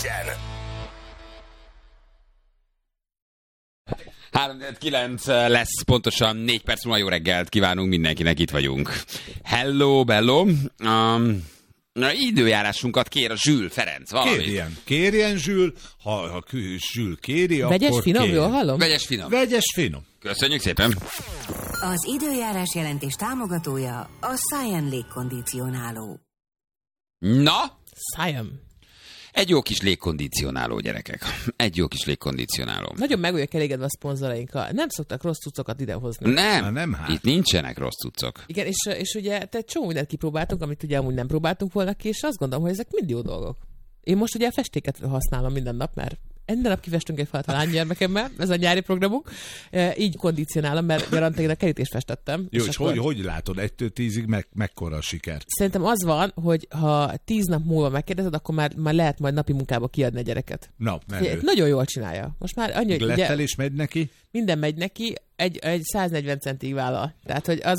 3-9 lesz, pontosan 4 perc múlva. Jó reggelt kívánunk mindenkinek, itt vagyunk. Hello, bello. Időjárásunkat kér a Zsül Ferenc. Kérjen Zsül, ha Zsül kéri, vegyes akkor finom, kérjen. jól hallom? Vegyes finom. Köszönjük szépen. Az időjárás jelentés támogatója a Science légkondicionáló. Na? Science. Egy jó kis légkondicionáló, gyerekek. Egy jó kis légkondicionáló. Nagyon meg vagyok elégedve a szponzorainkkal. Nem szoktak rossz cuccokat idehozni. Nem, itt nincsenek rossz cuccok. Igen, és ugye te egy csomó mindent kipróbáltunk, amit ugye amúgy nem próbáltunk volna ki, és azt gondolom, hogy ezek mind jó dolgok. Én most ugye a festéket használom minden nap, mert minden nap kifestünk egy falat a lánygyermekemmel, ez a nyári programunk. Így kondicionálom, mert garantáltan a kerítést festettem. Jó, és hogy látod 1-től 10-ig mekkora a siker? Szerintem az van, hogy ha 10 nap múlva megkérdezed, akkor már lehet majd napi munkába kiadni a gyereket. Na, nagyon jól csinálja. Most már annyi, Glettel is megy neki? Minden megy neki, egy 140 centig vállal. Tehát, hogy az